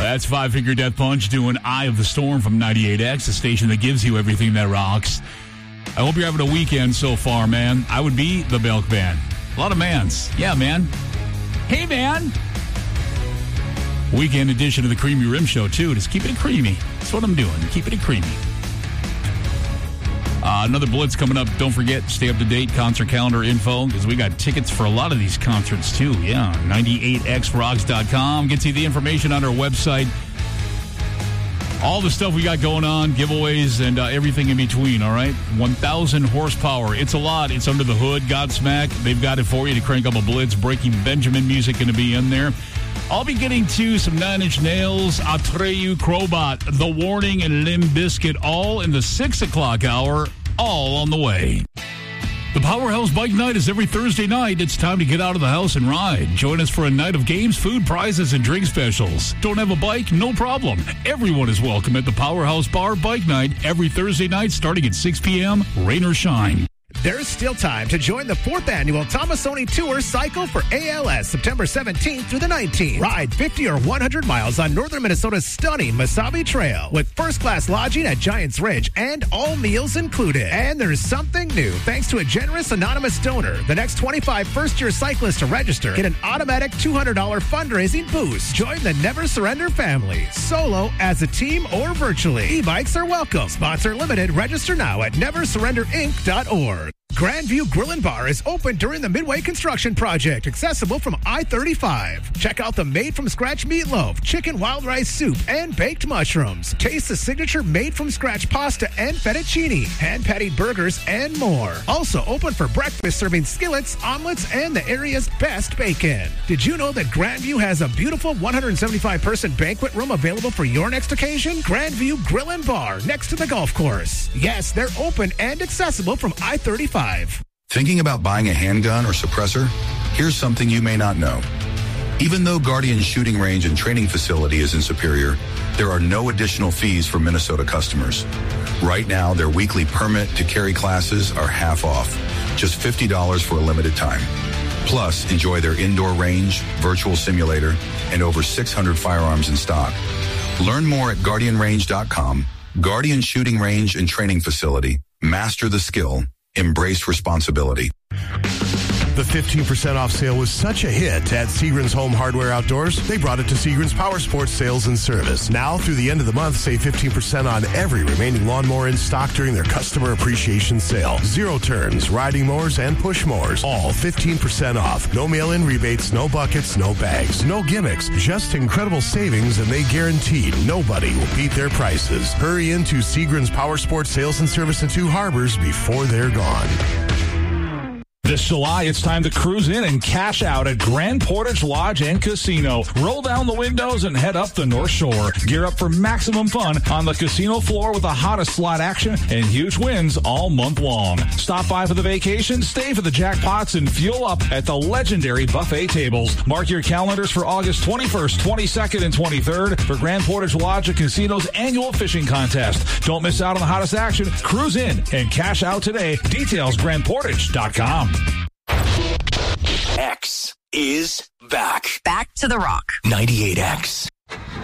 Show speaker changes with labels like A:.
A: That's Five Finger Death Punch doing Eye of the Storm from 98X, the station that gives you everything that rocks. I hope you're having a weekend so far, man. I would be the Belk Band. A lot of mans. Yeah, man. Hey, man. Weekend edition of the Creamy Rim Show, too. Just keep it creamy. That's what I'm doing. Keeping it creamy. Another Blitz coming up. Don't forget, stay up to date. Concert calendar info, because we got tickets for a lot of these concerts, too. Yeah, 98xrocks.com. Gets you the information on our website. All the stuff we got going on, giveaways, and everything in between, all right? 1,000 horsepower. It's a lot. It's under the hood. Godsmack. They've got it for you to crank up a Blitz. Breaking Benjamin music going to be in there. I'll be getting to some Nine Inch Nails, Atreyu, Crowbot, The Warning, and Limp Bizkit, all in the 6 o'clock hour, all on the way. The Powerhouse Bike Night is every Thursday night. It's time to get out of the house and ride. Join us for a night of games, food, prizes, and drink specials. Don't have a bike? No problem. Everyone is welcome at the Powerhouse Bar Bike Night every Thursday night starting at 6 p.m., rain or shine.
B: There's still time to join the 4th annual Tomasoni Tour Cycle for ALS, September 17th through the 19th. Ride 50 or 100 miles on northern Minnesota's stunning Mesabi Trail with first-class lodging at Giants Ridge and all meals included. And there's something new. Thanks to a generous anonymous donor, the next 25 first-year cyclists to register get an automatic $200 fundraising boost. Join the Never Surrender family, solo, as a team, or virtually. E-bikes are welcome. Sponsor limited. Register now at neversurrenderinc.org. Grandview Grill and Bar is open during the Midway Construction Project, accessible from I-35. Check out the made-from-scratch meatloaf, chicken wild rice soup, and baked mushrooms. Taste the signature made-from-scratch pasta and fettuccine, hand-patted burgers, and more. Also open for breakfast, serving skillets, omelets, and the area's best bacon. Did you know that Grandview has a beautiful 175-person banquet room available for your next occasion? Grandview Grill and Bar, next to the golf course. Yes, they're open and accessible from I-35.
C: Thinking about buying a handgun or suppressor? Here's something you may not know. Even though Guardian Shooting Range and Training Facility is in Superior, there are no additional fees for Minnesota customers. Right now, their weekly permit to carry classes are half off, just $50 for a limited time. Plus, enjoy their indoor range, virtual simulator, and over 600 firearms in stock. Learn more at GuardianRange.com. Guardian Shooting Range and Training Facility. Master the skill. Embrace responsibility.
D: The 15% off sale was such a hit at Seagram's Home Hardware Outdoors, they brought it to Seagram's Power Sports Sales and Service. Now, through the end of the month, save 15% on every remaining lawnmower in stock during their customer appreciation sale. Zero turns, riding mowers, and push mowers, all 15% off. No mail-in rebates, no buckets, no bags, no gimmicks, just incredible savings, and they guarantee nobody will beat their prices. Hurry into Seagram's Power Sports Sales and Service in Two Harbors before they're gone.
E: This July, it's time to cruise in and cash out at Grand Portage Lodge and Casino. Roll down the windows and head up the North Shore. Gear up for maximum fun on the casino floor with the hottest slot action and huge wins all month long. Stop by for the vacation, stay for the jackpots, and fuel up at the legendary buffet tables. Mark your calendars for August 21st, 22nd, and 23rd for Grand Portage Lodge and Casino's annual fishing contest. Don't miss out on the hottest action. Cruise in and cash out today. Details, grandportage.com.
F: X is back.
G: Back to the rock.
F: 98X.